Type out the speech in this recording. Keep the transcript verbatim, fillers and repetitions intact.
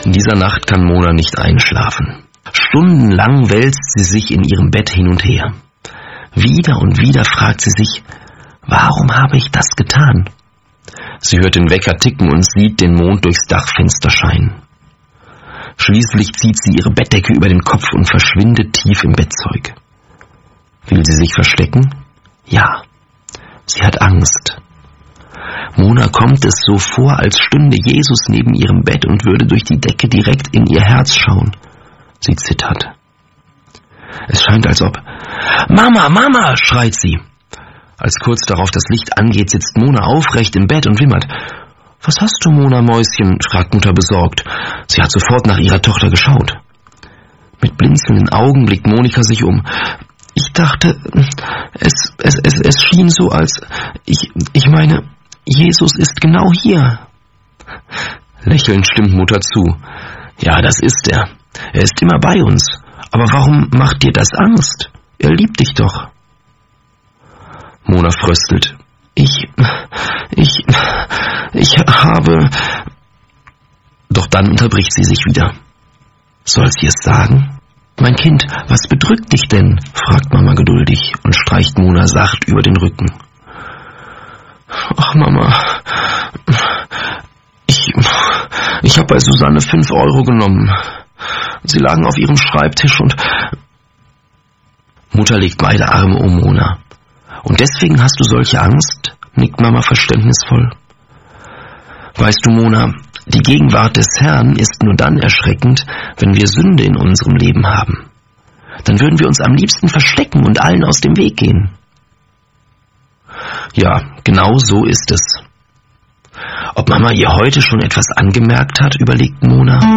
In dieser Nacht kann Mona nicht einschlafen. Stundenlang wälzt sie sich in ihrem Bett hin und her. Wieder und wieder fragt sie sich, warum habe ich das getan? Sie hört den Wecker ticken und sieht den Mond durchs Dachfenster scheinen. Schließlich zieht sie ihre Bettdecke über den Kopf und verschwindet tief im Bettzeug. Will sie sich verstecken? Ja, sie hat Angst. Mona kommt es so vor, als stünde Jesus neben ihrem Bett und würde durch die Decke direkt in ihr Herz schauen. Sie zittert. Es scheint, als ob... »Mama, Mama!« schreit sie. Als kurz darauf das Licht angeht, sitzt Mona aufrecht im Bett und wimmert. »Was hast du, Mona, Mäuschen?« fragt Mutter besorgt. Sie hat sofort nach ihrer Tochter geschaut. Mit blinzelnden Augen blickt Monika sich um. »Ich dachte, es, es, es, es schien so, als... Ich, ich meine, Jesus ist genau hier.« Lächelnd stimmt Mutter zu. »Ja, das ist er. Er ist immer bei uns. Aber warum macht dir das Angst? Er liebt dich doch.« Mona fröstelt. Ich, ich, ich habe... Doch dann unterbricht sie sich wieder. Soll sie es sagen? »Mein Kind, was bedrückt dich denn?« fragt Mama geduldig und streicht Mona sacht über den Rücken. »Ach, Mama, ich, ich habe bei Susanne fünf Euro genommen. Sie lagen auf ihrem Schreibtisch und...« Mutter legt beide Arme um Mona. »Und deswegen hast du solche Angst?« nickt Mama verständnisvoll. »Weißt du, Mona, die Gegenwart des Herrn ist nur dann erschreckend, wenn wir Sünde in unserem Leben haben. Dann würden wir uns am liebsten verstecken und allen aus dem Weg gehen.« Ja, genau so ist es. Ob Mama ihr heute schon etwas angemerkt hat, überlegt Mona.